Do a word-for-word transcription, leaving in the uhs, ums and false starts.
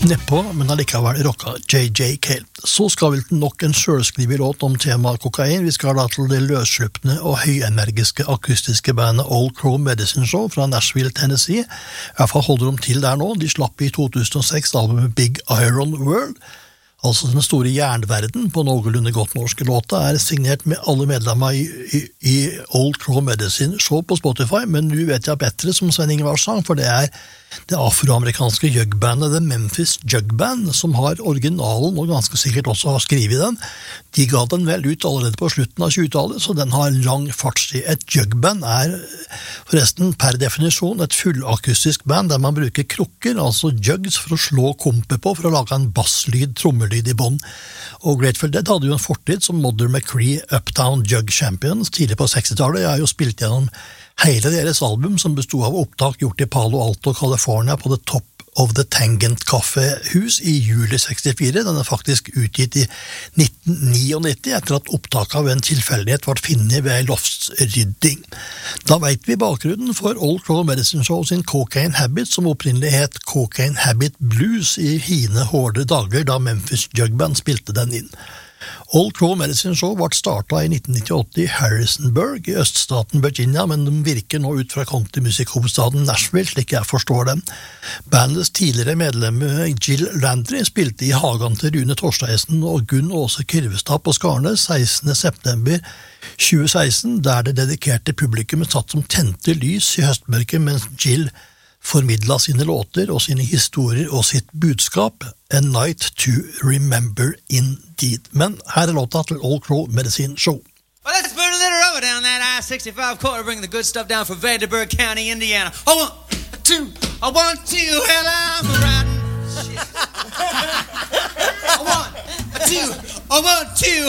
Nedpå, men allikevel rocka J J Cale. Så skal vi til nok en selvskrivet låt om temaet kokain. Vi skal da til det løssluppne og høyenergiske akustiske bandet Old Crow Medicine Show fra Nashville, Tennessee. I hvert fall holder de til der nå. De slapp i to tusen og seks albumet Big Iron World. Altså den store jernverden på noenlunde godt norske låta er signert med alle medlemmer i, i, i Old Crow Medicine Show på Spotify, men nå vet jeg bedre som Sven Ingvar sang, for det er det afroamerikanske jugbandet The Memphis Jug Band, som har originalen og ganske sikkert også har skrivet den. De ga den vel ut allerede på slutten av tjuetallet, så den har lang fartstid. Et jugband er forresten per definisjon et fullakustisk band der man bruker krukker, altså jugs, for å slå kompe på, for å lage en basslyd, trommelyd i bånd. Og Grateful Dead hadde jo en fortid som Mother McCree Uptown Jug Champions tidlig på sekstitallet. Jeg har jo spilt gjennom hele deres album, som bestod av opptak gjort i Palo Alto, California, på The Top of the Tangent Kaffehus i juli sekstifire. Den er faktisk utgitt i nitten nittini, etter at opptaket ved en tilfeldighet var finnet ved loftsrydding. Da vet vi bakgrunnen for Old Crow Medicine Show sin Cocaine Habit, som opprinnelig het Cocaine Habit Blues i hine hårde dager da Memphis Jug Band spilte den inn. Old Crow Medicine Show ble startet i nitten nittiåtte i Harrisonburg i øststaten Virginia, men de virker nå ut fra countrymusikkhovedstaden Nashville, slik jeg forstår dem. Bandets tidligere medlem Jill Landry spilte i hagen til Rune Torsteisen og Gunn Åse Kyrvestad på Skarnes sekstende september tjue seksten, der det dedikerte publikum satt som tente lys i høstmørket, mens Jill formidla sine låter og sine historier og sitt budskap, A Night to Remember Indeed. Men her er låta til Old Crow Medicine Show. Well, let's burn a little rubber down that I sixty-five corridor, bring the good stuff down from Vanderburgh County, Indiana. I want two, I want two, hell, I'm riding. Shit. I want two, I want two,